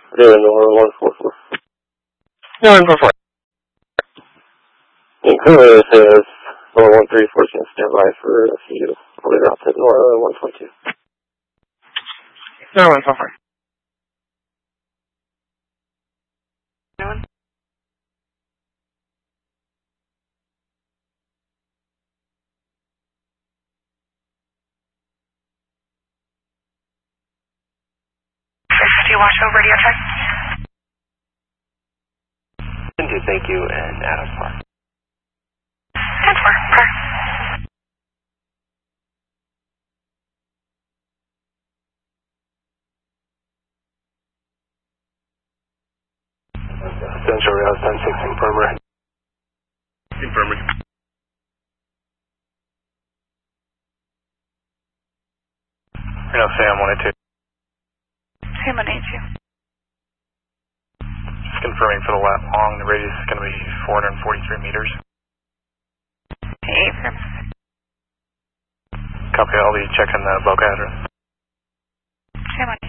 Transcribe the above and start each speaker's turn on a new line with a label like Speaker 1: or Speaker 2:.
Speaker 1: David Miller, 144.
Speaker 2: No, 144.
Speaker 1: And Clear says 113, 14, stand by for you. Later out to Nora 142.
Speaker 2: No, 144.
Speaker 3: No one? Do you watch over radio check?
Speaker 4: Thank you, and Adams Park.
Speaker 3: 10-4, Park.
Speaker 4: Central Rail 10-6, Infirmary. Infirmary. Reno Sam 182.
Speaker 3: Sam 182.
Speaker 4: Just confirming for the lat long, the radius is going to be 443 meters.
Speaker 3: Affirm.
Speaker 4: Copy, I'll be checking the bulk address.
Speaker 3: Sam 182.